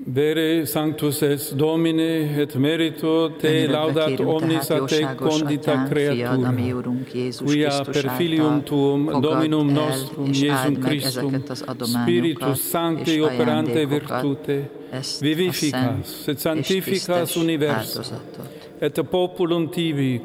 Vere sanctus es Domine, et merito te laudat omnis a te condita creatura, quia per filium tuum, Dominum nostrum, Iesum Christum, Spiritus Sancti operante virtute, vivificas et sanctificas universum, et populum tibi